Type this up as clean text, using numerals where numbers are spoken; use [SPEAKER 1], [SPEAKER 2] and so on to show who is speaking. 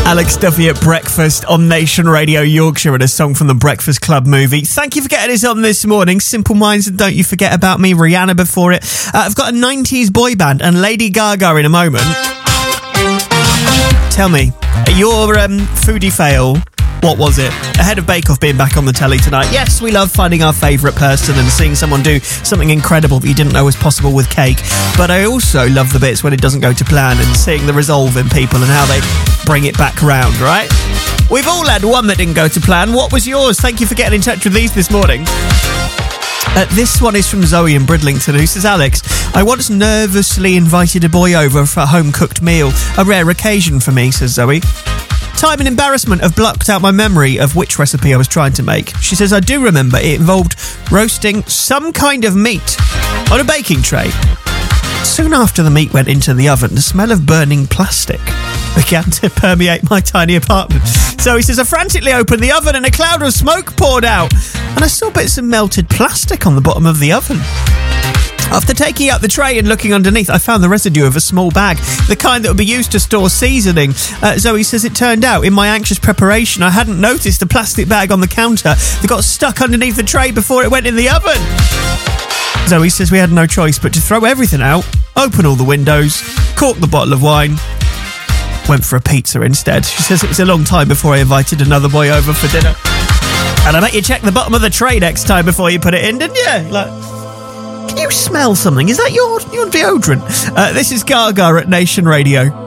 [SPEAKER 1] Alex Duffy at breakfast on Nation Radio Yorkshire and a song from the Breakfast Club movie. Thank you for getting us on this morning. Simple Minds and Don't You Forget About Me, Rihanna before it. I've got a 90s boy band and Lady Gaga in a moment. Tell me, your foodie fail, what was it? Ahead of Bake Off being back on the telly tonight. Yes, we love finding our favourite person and seeing someone do something incredible that you didn't know was possible with cake. But I also love the bits when it doesn't go to plan and seeing the resolve in people and how they bring it back round, right? We've all had one that didn't go to plan. What was yours? Thank you for getting in touch with these this morning. This one is from Zoe in Bridlington, who says, Alex, I once nervously invited a boy over for a home-cooked meal. A rare occasion for me, says Zoe. Time and embarrassment have blocked out my memory of which recipe I was trying to make. She says, I do remember it involved roasting some kind of meat on a baking tray. Soon after the meat went into the oven, the smell of burning plastic began to permeate my tiny apartment. So he says, I frantically opened the oven and a cloud of smoke poured out, and I saw bits of melted plastic on the bottom of the oven. After taking out the tray and looking underneath, I found the residue of a small bag, the kind that would be used to store seasoning. Zoe says it turned out, in my anxious preparation, I hadn't noticed a plastic bag on the counter that got stuck underneath the tray before it went in the oven. Zoe says we had no choice but to throw everything out, open all the windows, cork the bottle of wine, went for a pizza instead. She says it was a long time before I invited another boy over for dinner. And I bet you check the bottom of the tray next time before you put it in, didn't you? Can you smell something? Is that your deodorant? This is Gaga at Nation Radio.